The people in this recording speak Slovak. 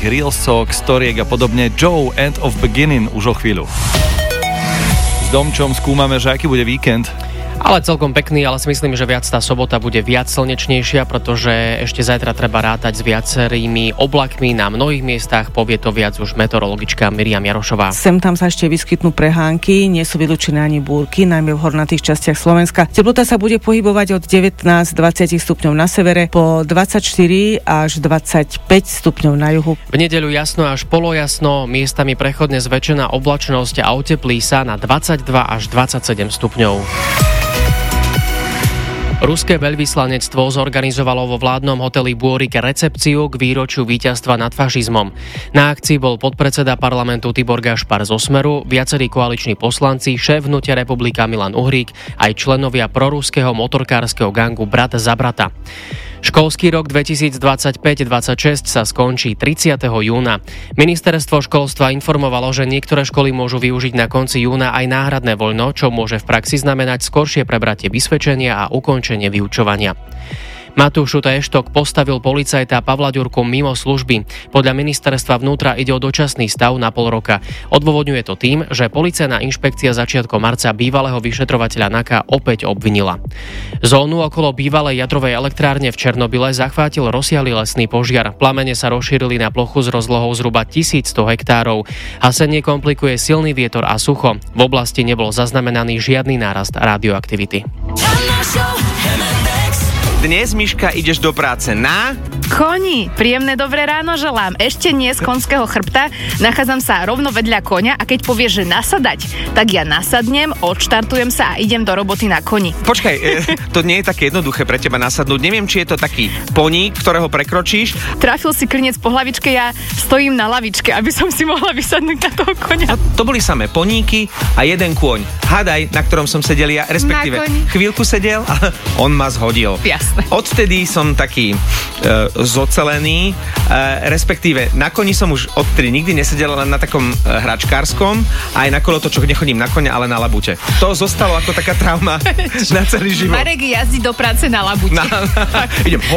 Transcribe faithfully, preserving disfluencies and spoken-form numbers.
reelsok, storiek a podobne. Joe, End of Beginning už o chvíľu. S Domčom skúmame, že aký bude víkend. Ale celkom pekný, ale si myslím, že viac tá sobota bude viac slnečnejšia, pretože ešte zajtra treba rátať s viacerými oblakmi na mnohých miestach, povie to viac už meteorologička Miriam Jarošová. Sem tam sa ešte vyskytnú prehánky, nie sú vylúčené ani búrky, najmä v hornatých častiach Slovenska. Teplota sa bude pohybovať od devätnásť dvadsať stupňov na severe po dvadsaťštyri až dvadsaťpäť stupňov na juhu. V nedeľu jasno až polojasno, miestami prechodne zväčšená oblačnosť a oteplí sa na dvadsaťdva až dvadsaťsedem stupňov. Ruské veľvyslanectvo zorganizovalo vo vládnom hoteli Búrik recepciu k výročiu víťazstva nad fašizmom. Na akcii bol podpredseda parlamentu Tibor Gašpar zo Smeru, viacerí koaliční poslanci, šéf Hnutia Republika Milan Uhrík, aj členovia proruského motorkárskeho gangu Brat za brata. Školský rok dvetisícdvadsaťpäť dvadsaťšesť sa skončí tridsiateho júna. Ministerstvo školstva informovalo, že niektoré školy môžu využiť na konci júna aj náhradné voľno, čo môže v praxi znamenať skoršie prebratie vysvedčenia a ukončenie vyučovania. Matúš Šuta-Eštok postavil policajta Pavla Ďurku mimo služby. Podľa ministerstva vnútra ide o dočasný stav na pol roka. Odôvodňuje to tým, že policajná inšpekcia začiatkom marca bývalého vyšetrovateľa NAKA opäť obvinila. Zónu okolo bývalej jadrovej elektrárne v Černobyle zachvátil rozsiahly lesný požiar. Plamene sa rozšírili na plochu s rozlohou zhruba tisícsto hektárov. Hasenie komplikuje silný vietor a sucho. V oblasti nebol zaznamenaný žiadny nárast radioaktivity. Dnes, Miška, ideš do práce na... Koni, príjemné dobré ráno želám. Ešte nie z konského chrbta, nachádzam sa rovno vedľa koňa a keď povieš, že nasadať, tak ja nasadnem, odštartujem sa a idem do roboty na koni. Počkaj, to nie je také jednoduché pre teba nasadnúť. Neviem, či je to taký poník, ktorého prekročíš. Trafil si klinec po hlavičke, ja stojím na lavičke, aby som si mohla vysadnúť na toho koňa. A to boli samé poníky a jeden kôň. Hádaj, na ktorom som sedel ja, respektíve chvíľku sedel a on ma zhodil. Jasné. Odtedy som taký e, zocelený, e, respektíve na koni som už odtedy nikdy nesedel, len na takom e, hračkárskom, aj na kolotočoch nechodím na koňa, ale na labute. To zostalo ako taká trauma na celý život. Marek jazdí do práce na labute. Na, idem